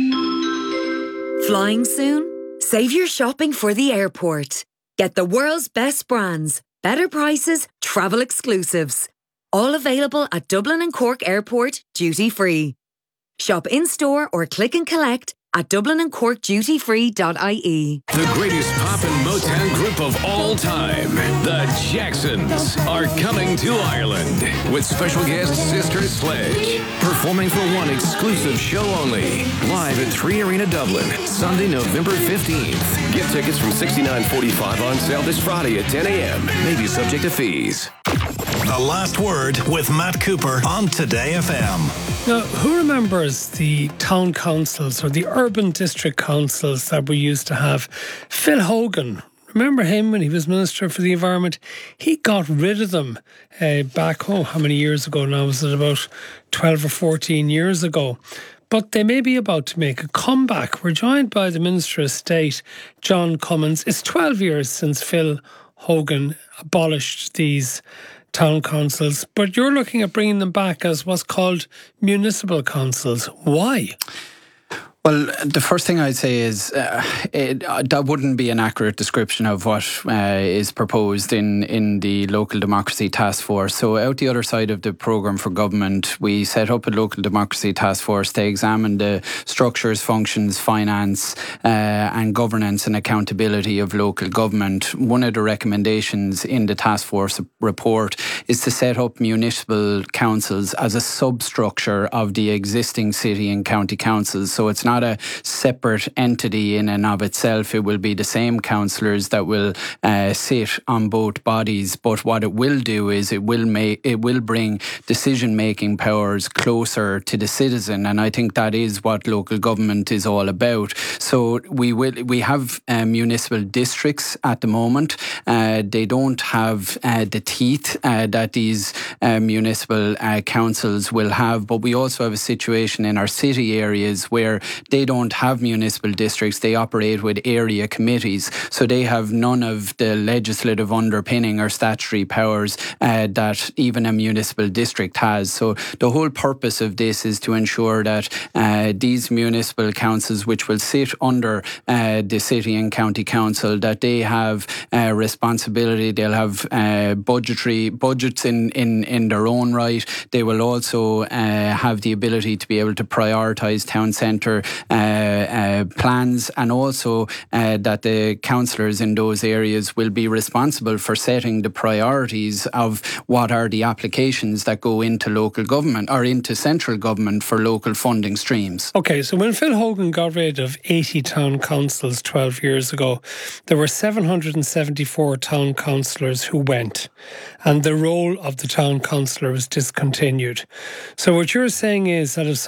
Flying soon? Save your shopping for the airport. Get the world's best brands, better prices, travel exclusives. All available at Dublin and Cork Airport, duty free. Shop in-store or click and collect at DublinandCorkDutyFree.ie. The greatest pop and Motown group of all time, the Jacksons, are coming to Ireland with special guest Sister Sledge, performing for one exclusive show only, live at 3 Arena Dublin, Sunday, November 15th. Get tickets from $69.45 on sale this Friday at 10 a.m. Maybe subject to fees. The last word with Matt Cooper on Today FM. Now, who remembers the town councils or the urban district councils that we used to have? Phil Hogan, remember him when he was Minister for the Environment? He got rid of them back, how many years ago now? Was it about 12 or 14 years ago? But they may be about to make a comeback. We're joined by the Minister of State, John Cummins. It's 12 years since Phil Hogan abolished these town councils, but you're looking at bringing them back as what's called municipal councils. Why? Well, the first thing I'd say is that wouldn't be an accurate description of what is proposed in the Local Democracy Task Force. So out the other side of the programme for government, we set up a Local Democracy Task Force to examine the structures, functions, finance and governance and accountability of local government. One of the recommendations in the Task Force report is to set up municipal councils as a substructure of the existing city and county councils. So it's not a separate entity in and of itself. It will be the same councillors that will sit on both bodies. But what it will do is it will bring decision-making powers closer to the citizen, and I think that is what local government is all about. So we have municipal districts at the moment. They don't have the teeth that these municipal councils will have, but we also have a situation in our city areas where they don't have municipal districts. They operate with area committees, so they have none of the legislative underpinning or statutory powers that even a municipal district has. So the whole purpose of this is to ensure that these municipal councils, which will sit under the city and county council, that they have responsibility. They'll have budgets in their own right. They will also have the ability to be able to prioritise town centre plans, and also that the councillors in those areas will be responsible for setting the priorities of what are the applications that go into local government or into central government for local funding streams. Okay, so when Phil Hogan got rid of 80 town councils 12 years ago, there were 774 town councillors who went, and the role of the town councillor was discontinued. So what you're saying is that if